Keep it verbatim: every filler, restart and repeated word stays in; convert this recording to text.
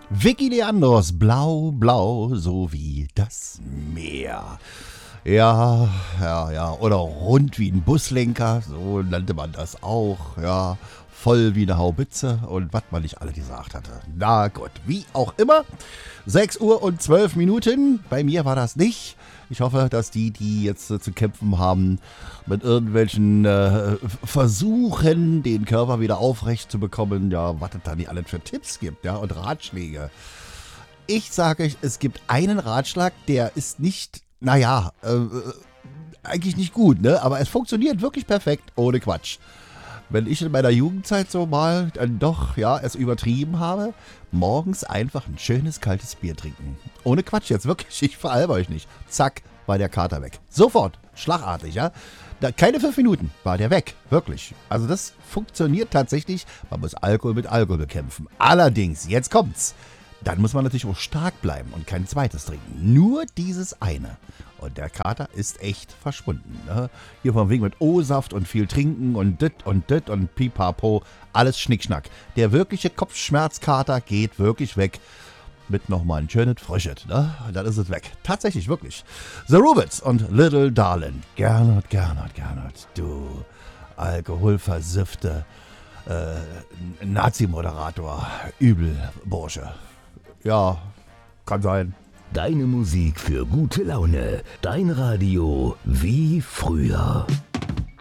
Vicky Leandros, blau, blau, so wie das Meer. Ja, ja, ja. Oder rund wie ein Buslenker, so nannte man das auch, ja. Voll wie eine Haubitze und was man nicht alle gesagt hatte. Na gut, wie auch immer. sechs Uhr und zwölf Minuten. Bei mir war das nicht. Ich hoffe, dass die, die jetzt äh, zu kämpfen haben, mit irgendwelchen äh, Versuchen, den Körper wieder aufrecht zu bekommen, ja, was es da nicht alles für Tipps gibt, ja, und Ratschläge. Ich sage euch, es gibt einen Ratschlag, der ist nicht, naja, äh, eigentlich nicht gut, ne? Aber es funktioniert wirklich perfekt, ohne Quatsch. Wenn ich in meiner Jugendzeit so mal dann doch, ja, es übertrieben habe, morgens einfach ein schönes kaltes Bier trinken. Ohne Quatsch jetzt, wirklich, ich veralber euch nicht. Zack, war der Kater weg. Sofort, schlagartig, ja. Da, keine fünf Minuten war der weg, wirklich. Also das funktioniert tatsächlich, man muss Alkohol mit Alkohol bekämpfen. Allerdings, jetzt kommt's. Dann muss man natürlich auch stark bleiben und kein zweites trinken. Nur dieses eine. Und der Kater ist echt verschwunden. Ne? Hier von wegen mit O-Saft und viel trinken und dit und dit und pipapo. Alles Schnickschnack. Der wirkliche Kopfschmerzkater geht wirklich weg. Mit nochmal ein schönes Frisches. Ne? Und dann ist es weg. Tatsächlich, wirklich. The Rubits und Little Darlin. Gernot, Gernot, Gernot. Du alkoholversiffte äh, Nazi-Moderator. Übel, Bursche. Ja, kann sein. Deine Musik für gute Laune. Dein Radio wie früher.